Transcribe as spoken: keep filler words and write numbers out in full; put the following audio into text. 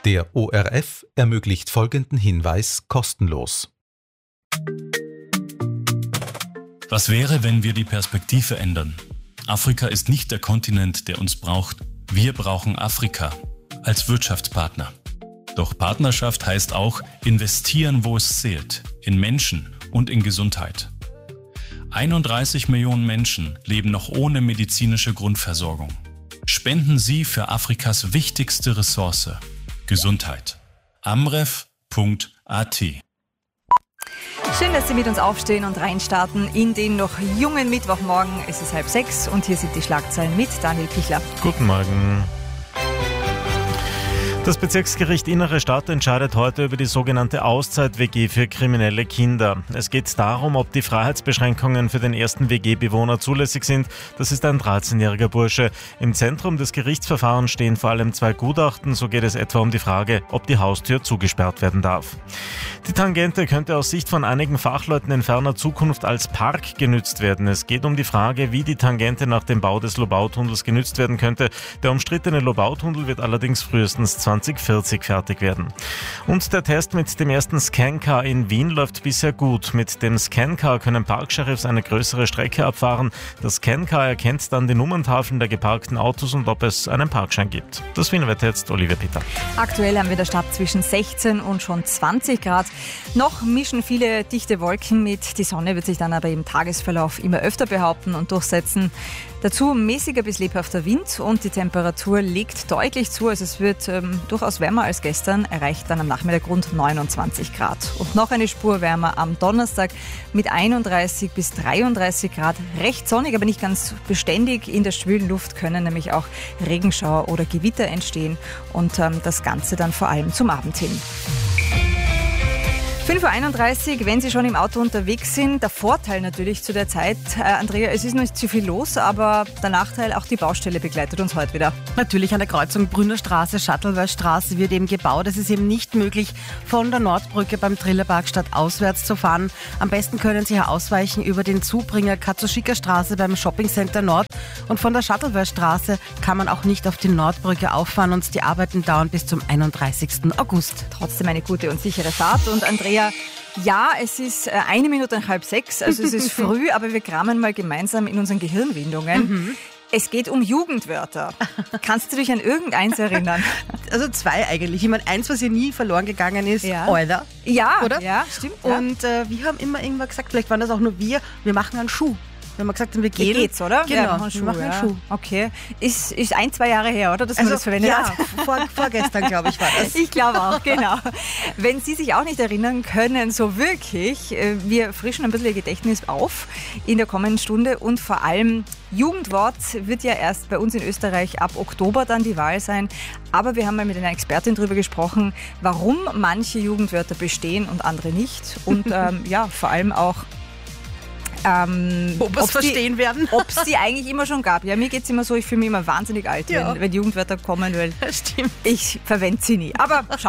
Der O R F ermöglicht folgenden Hinweis kostenlos. Was wäre, wenn wir die Perspektive ändern? Afrika ist nicht der Kontinent, der uns braucht. Wir brauchen Afrika als Wirtschaftspartner. Doch Partnerschaft heißt auch investieren, wo es zählt, in Menschen und in Gesundheit. einunddreißig Millionen Menschen leben noch ohne medizinische Grundversorgung. Spenden Sie für Afrikas wichtigste Ressource, Gesundheit. amref punkt a t. Schön, dass Sie mit uns aufstehen und reinstarten in den noch jungen Mittwochmorgen. Es ist halb sechs und hier sind die Schlagzeilen mit Daniel Pichler. Guten Morgen. Das Bezirksgericht Innere Stadt entscheidet heute über die sogenannte Auszeit-W G für kriminelle Kinder. Es geht darum, ob die Freiheitsbeschränkungen für den ersten W G-Bewohner zulässig sind. Das ist ein dreizehnjähriger Bursche. Im Zentrum des Gerichtsverfahrens stehen vor allem zwei Gutachten. So geht es etwa um die Frage, ob die Haustür zugesperrt werden darf. Die Tangente könnte aus Sicht von einigen Fachleuten in ferner Zukunft als Park genützt werden. Es geht um die Frage, wie die Tangente nach dem Bau des Lobau-Tunnels genützt werden könnte. Der umstrittene Lobau-Tunnel wird allerdings frühestens zwanzig vierzig fertig werden. Und der Test mit dem ersten Scancar in Wien läuft bisher gut. Mit dem Scancar können Parksheriffs eine größere Strecke abfahren. Das Scancar erkennt dann die Nummerntafeln der geparkten Autos und ob es einen Parkschein gibt. Das Wiener Wetter jetzt Olivia Peter. Aktuell haben wir in der Stadt zwischen sechzehn und schon zwanzig Grad. Noch mischen viele dichte Wolken mit. Die Sonne wird sich dann aber im Tagesverlauf immer öfter behaupten und durchsetzen. Dazu mäßiger bis lebhafter Wind und die Temperatur legt deutlich zu. Also es wird ähm, durchaus wärmer als gestern, erreicht dann am Nachmittag rund neunundzwanzig Grad. Und noch eine Spur wärmer am Donnerstag mit einunddreißig bis dreiunddreißig Grad. Recht sonnig, aber nicht ganz beständig. In der schwülen Luft können nämlich auch Regenschauer oder Gewitter entstehen und ähm, das Ganze dann vor allem zum Abend hin. fünf Uhr einunddreißig, wenn Sie schon im Auto unterwegs sind. Der Vorteil natürlich zu der Zeit, äh, Andrea, es ist nicht zu viel los, aber der Nachteil, auch die Baustelle begleitet uns heute wieder. Natürlich an der Kreuzung Brünnerstraße, Shuttleworth-Straße wird eben gebaut. Es ist eben nicht möglich, von der Nordbrücke beim Trillepark statt auswärts zu fahren. Am besten können Sie hier ausweichen über den Zubringer Katsushika-Straße beim Shoppingcenter Nord. Und von der Shuttleworth-Straße kann man auch nicht auf die Nordbrücke auffahren und die Arbeiten dauern bis zum einunddreißigsten August. Trotzdem eine gute und sichere Fahrt. Und Andrea, ja, es ist eine Minute nach halb sechs, also es ist früh, aber wir kramen mal gemeinsam in unseren Gehirnwindungen. Mhm. Es geht um Jugendwörter. Kannst du dich an irgendeins erinnern? Also zwei eigentlich. Ich meine, eins, was hier nie verloren gegangen ist, ja. Alter. Ja, oder? Ja, stimmt. Und ja. äh, wir haben immer irgendwann gesagt, vielleicht waren das auch nur wir, wir machen einen Schuh. Wir haben gesagt, wir gehen. Wie geht's, oder? Genau, ja, wir machen, wir machen einen ja. Schuh. Okay. Ist, ist ein, zwei Jahre her, oder? Dass also, man das verwendet ja, hat? vor, vorgestern, glaube ich, war das. Ich glaube auch, genau. Wenn Sie sich auch nicht erinnern können, so wirklich, wir frischen ein bisschen Ihr Gedächtnis auf in der kommenden Stunde und vor allem Jugendwort wird ja erst bei uns in Österreich ab Oktober dann die Wahl sein. Aber wir haben mal mit einer Expertin darüber gesprochen, warum manche Jugendwörter bestehen und andere nicht. Und ähm, ja, vor allem auch Ähm, ob es verstehen die, werden. Ob es die eigentlich immer schon gab. Ja, mir geht es immer so, ich fühle mich immer wahnsinnig alt, ja. wenn, wenn Jugendwörter kommen, weil Stimmt. ich verwende sie nie. Aber schau